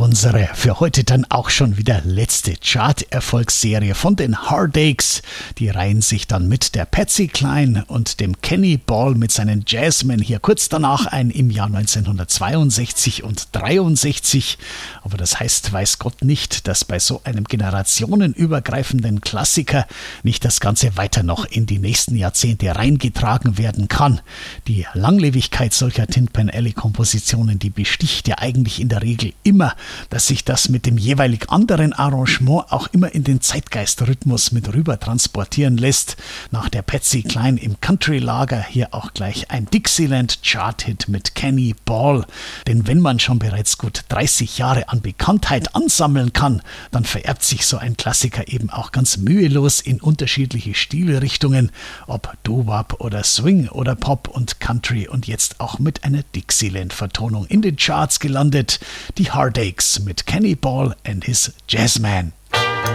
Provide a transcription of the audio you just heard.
Unsere für heute dann auch schon wieder letzte Chart-Erfolgsserie von den Heartaches. Die reihen sich dann mit der Patsy Cline und dem Kenny Ball mit seinen Jazzmen hier kurz danach ein im Jahr 1962 und 63. Aber das heißt, weiß Gott nicht, dass bei so einem generationenübergreifenden Klassiker nicht das Ganze weiter noch in die nächsten Jahrzehnte reingetragen werden kann. Die Langlebigkeit solcher Tin Pan Alley-Kompositionen, die besticht ja eigentlich in der Regel immer, dass sich das mit dem jeweilig anderen Arrangement auch immer in den Zeitgeistrhythmus mit rüber transportieren lässt. Nach der Patsy Cline im Country-Lager hier auch gleich ein Dixieland-Chart-Hit mit Kenny Ball. Denn wenn man schon bereits gut 30 Jahre an Bekanntheit ansammeln kann, dann vererbt sich so ein Klassiker eben auch ganz mühelos in unterschiedliche Stilrichtungen, ob Doo-Wop oder Swing oder Pop und Country und jetzt auch mit einer Dixieland-Vertonung in den Charts gelandet. Die Heartaches mit Kenny Ball and his Jazzman.